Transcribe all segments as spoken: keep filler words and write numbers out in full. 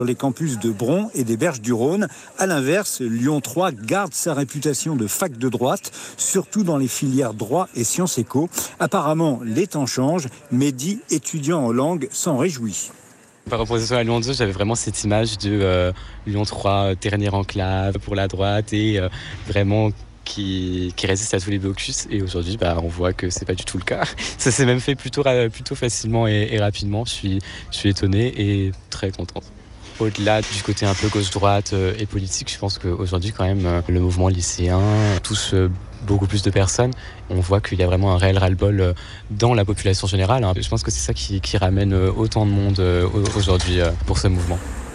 les campus de Bron et des Berges du Rhône. À l'inverse, Lyon trois garde sa réputation de fac de droite, surtout dans les filières droit et sciences éco. Apparemment, les temps changent, mais dix étudiants en langue s'en réjouit. Par opposition à Lyon deux, j'avais vraiment cette image de euh, Lyon trois, dernière enclave pour la droite et euh, vraiment qui, qui résiste à tous les blocus. Et aujourd'hui, bah, on voit que c'est pas du tout le cas. Ça s'est même fait plutôt, plutôt facilement et, et rapidement. Je suis, je suis étonné et très contente. Au-delà du côté un peu gauche-droite euh, et politique, je pense qu'aujourd'hui, quand même, euh, le mouvement lycéen touche euh, beaucoup plus de personnes. On voit qu'il y a vraiment un réel ras-le-bol euh, dans la population générale. Hein. Je pense que c'est ça qui, qui ramène euh, autant de monde euh, aujourd'hui euh, pour ce mouvement.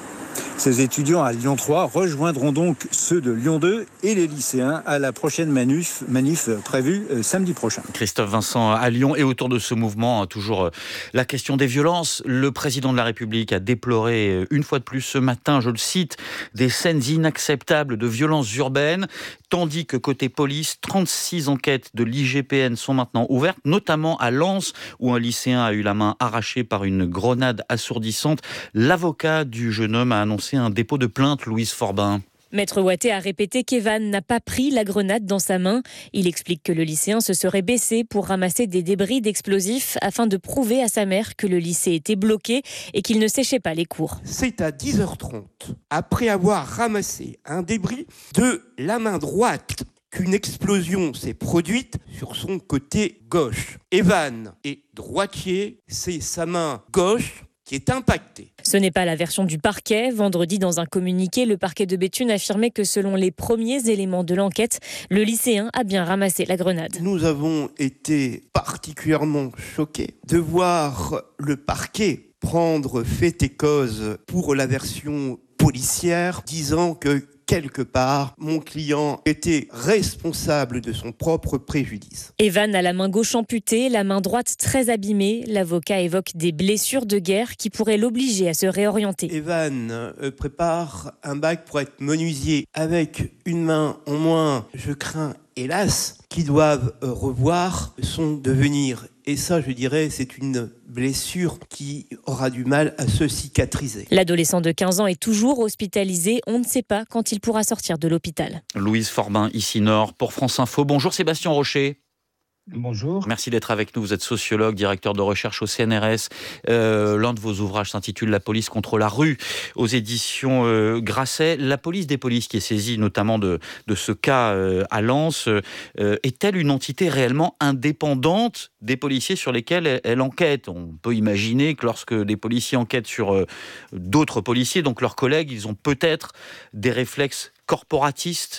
Ces étudiants à Lyon trois rejoindront donc ceux de Lyon deux et les lycéens à la prochaine manif, manif prévue samedi prochain. Christophe Vincent à Lyon. Et autour de ce mouvement, toujours la question des violences. Le président de la République a déploré une fois de plus ce matin, je le cite, des scènes inacceptables de violences urbaines, tandis que côté police, trente-six enquêtes de l'I G P N sont maintenant ouvertes, notamment à Lens, où un lycéen a eu la main arrachée par une grenade assourdissante. L'avocat du jeune homme a annoncé un dépôt de plainte, Louise Forbin. Maître Ouatté a répété qu'Evan n'a pas pris la grenade dans sa main. Il explique que le lycéen se serait baissé pour ramasser des débris d'explosifs afin de prouver à sa mère que le lycée était bloqué et qu'il ne séchait pas les cours. C'est à dix heures trente, après avoir ramassé un débris de la main droite, qu'une explosion s'est produite sur son côté gauche. Evan est droitier, c'est sa main gauche qui est impactée. Ce n'est pas la version du parquet. Vendredi, dans un communiqué, le parquet de Béthune affirmait que selon les premiers éléments de l'enquête, le lycéen a bien ramassé la grenade. Nous avons été particulièrement choqués de voir le parquet prendre fait et cause pour la version policière, disant que quelque part, mon client était responsable de son propre préjudice. Evan a la main gauche amputée, la main droite très abîmée. L'avocat évoque des blessures de guerre qui pourraient l'obliger à se réorienter. Evan euh, prépare un bac pour être menuisier avec une main en moins. Je crains, hélas, qu'ils doivent euh, revoir son devenir. Et ça, je dirais, c'est une blessure qui aura du mal à se cicatriser. L'adolescent de quinze ans est toujours hospitalisé. On ne sait pas quand il pourra sortir de l'hôpital. Louise Forbin, ici Nord, pour France Info. Bonjour Sébastien Rocher. Bonjour. Merci d'être avec nous. Vous êtes sociologue, directeur de recherche au C N R S. Euh, l'un de vos ouvrages s'intitule « La police contre la rue » aux éditions euh, Grasset. La police des polices qui est saisie notamment de, de ce cas euh, à Lens, euh, est-elle une entité réellement indépendante des policiers sur lesquels elle, elle enquête ? On peut imaginer que lorsque des policiers enquêtent sur euh, d'autres policiers, donc leurs collègues, ils ont peut-être des réflexes corporatistes.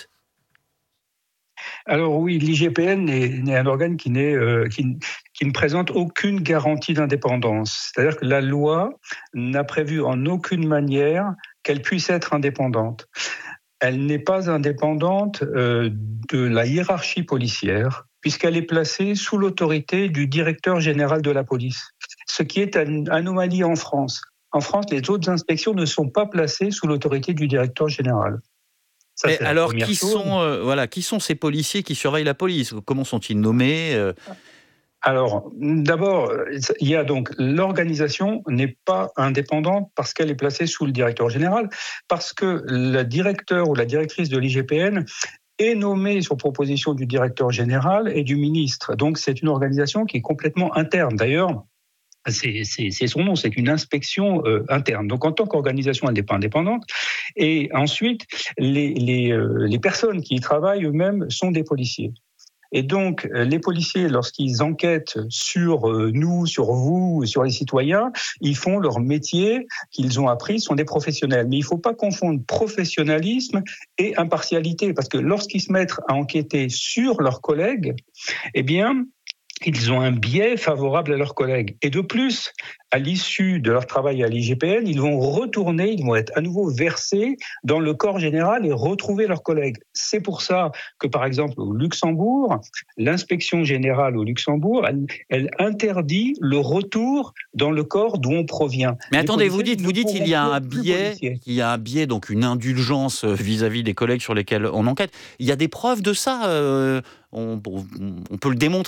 Alors oui, l'I G P N est, est un organe qui, n'est, euh, qui, qui ne présente aucune garantie d'indépendance. C'est-à-dire que la loi n'a prévu en aucune manière qu'elle puisse être indépendante. Elle n'est pas indépendante euh, de la hiérarchie policière, puisqu'elle est placée sous l'autorité du directeur général de la police, ce qui est une anomalie en France. En France, les autres inspections ne sont pas placées sous l'autorité du directeur général. Ça, alors, qui sont, euh, voilà, qui sont ces policiers qui surveillent la police ? Comment sont-ils nommés ? euh... Alors, d'abord, il y a donc l'organisation n'est pas indépendante parce qu'elle est placée sous le directeur général, parce que le directeur ou la directrice de l'I G P N est nommée sur proposition du directeur général et du ministre. Donc, c'est une organisation qui est complètement interne. D'ailleurs, C'est, c'est, c'est son nom, c'est une inspection euh, interne. Donc, en tant qu'organisation, elle n'est pas indépendante. Et ensuite, les, les, euh, les personnes qui y travaillent eux-mêmes sont des policiers. Et donc, les policiers, lorsqu'ils enquêtent sur euh, nous, sur vous, sur les citoyens, ils font leur métier qu'ils ont appris, sont des professionnels. Mais il ne faut pas confondre professionnalisme et impartialité, parce que lorsqu'ils se mettent à enquêter sur leurs collègues, eh bien, ils ont un biais favorable à leurs collègues. Et de plus, à l'issue de leur travail à l'I G P N, ils vont retourner, ils vont être à nouveau versés dans le corps général et retrouver leurs collègues. C'est pour ça que, par exemple, au Luxembourg, l'inspection générale au Luxembourg, elle, elle interdit le retour dans le corps d'où on provient. Mais attendez, vous dites, vous dites qu'il y a un biais, il y a un biais, donc une indulgence vis-à-vis des collègues sur lesquels on enquête. Il y a des preuves de ça, euh, on, on peut le démontrer ?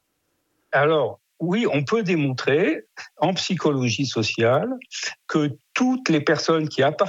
Alors, oui, on peut démontrer en psychologie sociale que toutes les personnes qui appartiennent